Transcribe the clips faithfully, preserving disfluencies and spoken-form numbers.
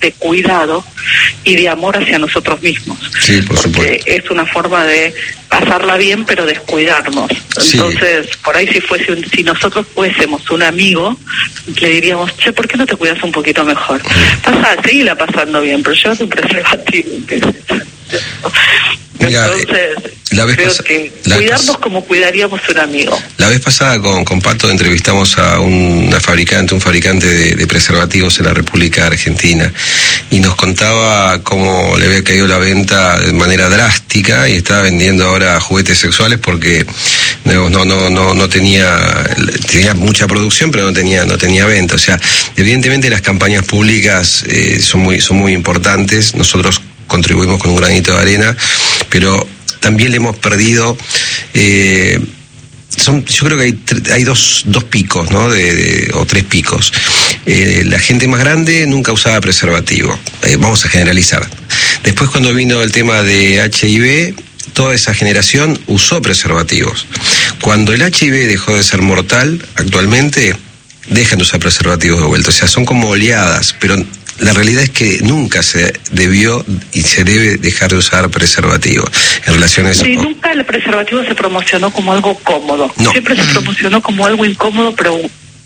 de cuidado y de amor hacia nosotros mismos. Sí, por Porque supuesto. es una forma de pasarla bien, pero descuidarnos. Sí. Entonces, por ahí si fuese un, si nosotros fuésemos un amigo, le diríamos, che, ¿por qué no te cuidas un poquito mejor? Pasa, seguila pasando bien, pero llévate un preservativo. Mira, Entonces, la vez creo pas- que la cuidarnos pas- como cuidaríamos un amigo. La vez pasada con, con Pato entrevistamos a un, una fabricante, un fabricante de, de preservativos en la República Argentina, y nos contaba cómo le había caído la venta de manera drástica y estaba vendiendo ahora juguetes sexuales porque no no no no, no tenía tenía mucha producción, pero no tenía no tenía venta. O sea, evidentemente las campañas públicas eh, son muy son muy importantes. Nosotros contribuimos con un granito de arena, pero también le hemos perdido eh, son yo creo que hay hay dos dos picos, ¿no? De, de o tres picos. Eh, la gente más grande nunca usaba preservativo, eh, vamos a generalizar. Después, cuando vino el tema de H I V, toda esa generación usó preservativos. Cuando el H I V dejó de ser mortal, actualmente dejan de usar preservativos de vuelta. O sea, son como oleadas, pero la realidad es que nunca se debió y se debe dejar de usar preservativo en relaciones... Sí, nunca el preservativo se promocionó como algo cómodo. No. Siempre se promocionó como algo incómodo, pero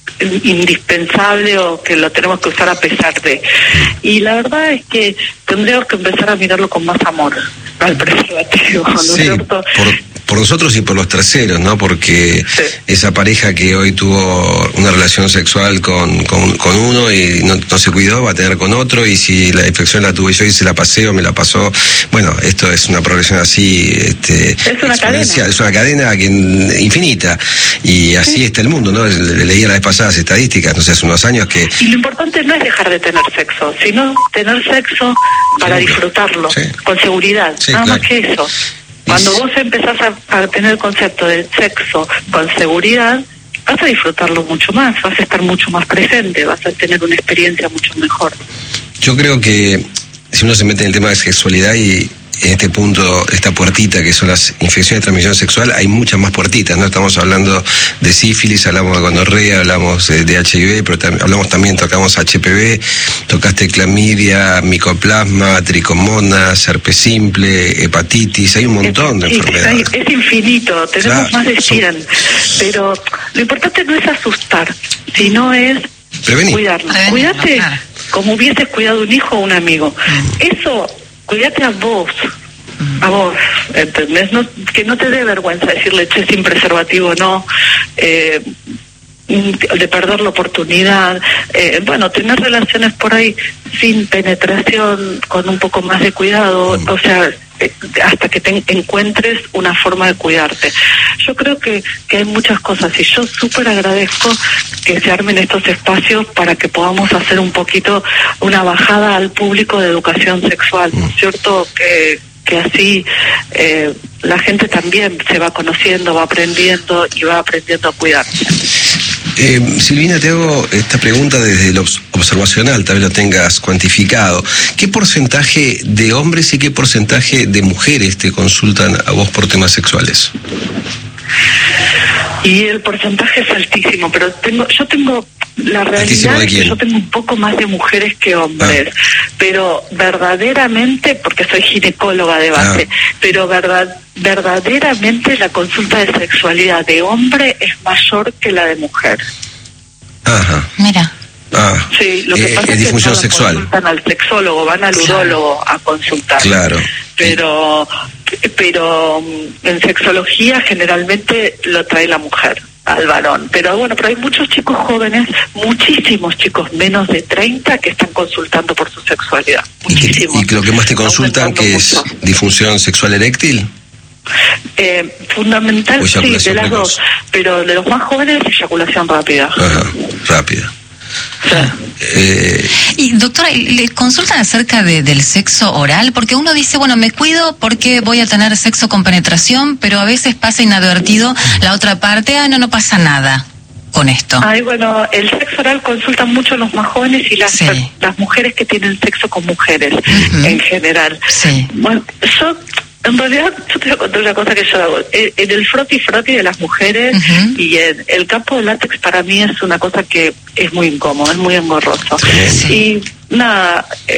indispensable, o que lo tenemos que usar a pesar de. Y la verdad es que tendríamos que empezar a mirarlo con más amor al preservativo, ¿no es Sí, cierto? por, por nosotros y por los terceros, ¿no? Porque Sí. esa pareja que hoy tuvo una relación sexual con, con, con uno y no, no se cuidó, va a tener con otro, y si la infección la tuve yo y se la pasé o me la pasó, bueno, esto es una progresión así, este, Es una cadena. es una cadena que, infinita, y así Sí. está el mundo, ¿no? Le- Leía la vez pasada las estadísticas, no sé, hace unos años que... Y lo importante no es dejar de tener sexo, sino tener sexo para Sí, disfrutarlo, sí. con seguridad, Sí, nada claro. más que eso. Cuando vos empezás a, a tener el concepto del sexo con seguridad, vas a disfrutarlo mucho más, vas a estar mucho más presente, vas a tener una experiencia mucho mejor. Yo creo que si uno se mete en el tema de sexualidad y en este punto, esta puertita que son las infecciones de transmisión sexual, hay muchas más puertitas, ¿no? Estamos hablando de sífilis, hablamos de gonorrea, hablamos de, de H I V, pero tam- hablamos también, tocamos H P V, tocaste clamidia, micoplasma, tricomonas, herpes simple, hepatitis, hay un montón de Sí, enfermedades. hay- es infinito, tenemos Claro, más de son- cien, pero lo importante no es asustar, sino es Prevenir. cuidarnos. Prevenir, Cuídate no, claro. como hubieses cuidado un hijo o un amigo. Eso, cuídate a vos, a vos, ¿entendés? No, que no te dé vergüenza decirle, che, sin preservativo no, eh, de perder la oportunidad, eh, bueno, tener relaciones por ahí sin penetración, con un poco más de cuidado, o sea, eh, hasta que te encuentres una forma de cuidarte. Yo creo que, que hay muchas cosas, y yo súper agradezco que se armen estos espacios para que podamos hacer un poquito una bajada al público de educación sexual, ¿no es cierto? Que que así eh, la gente también se va conociendo, va aprendiendo y va aprendiendo a cuidarse. Eh, Silvina, te hago esta pregunta desde lo obs- observacional, tal vez lo tengas cuantificado. ¿Qué porcentaje de hombres y qué porcentaje de mujeres te consultan a vos por temas sexuales? Y el porcentaje es altísimo, pero tengo, yo tengo, la ¿Altísimo realidad de es que quién? yo tengo un poco más de mujeres que hombres, Ah. pero verdaderamente, porque soy ginecóloga de base, Ah. pero verdad, verdaderamente la consulta de sexualidad de hombre es mayor que la de mujer. Ajá. Mira. Ah, Sí, lo que eh, pasa es es que disfunción no sexual. consultan al sexólogo, van al Claro. urólogo a consultar. Claro. Pero, pero mm, en sexología generalmente lo trae la mujer al varón. Pero bueno, pero hay muchos chicos jóvenes, muchísimos chicos menos de treinta que están consultando por su sexualidad. ¿Y, Muchísimos. y lo que más te consultan, Aumentando que es mucho. disfunción sexual eréctil? Eh, fundamental, O sí, eyaculación de las precoz. dos. Pero de los más jóvenes, eyaculación rápida. Ajá, rápida. Sí. Eh, Y doctora, ¿le consultan acerca de, del sexo oral? Porque uno dice, bueno, me cuido porque voy a tener sexo con penetración, pero a veces pasa inadvertido la otra parte, ah, no, no pasa nada con esto. Ay, bueno, el sexo oral consultan mucho los más jóvenes y las, Sí. las mujeres que tienen sexo con mujeres, Ujú. en general. Sí. Bueno, yo, en realidad, yo te voy a contar una cosa que yo hago. En, en el froti froti de las mujeres Ujú. y en el campo de látex, para mí es una cosa que es muy incómodo, es muy engorroso. Tremendo. Y nada,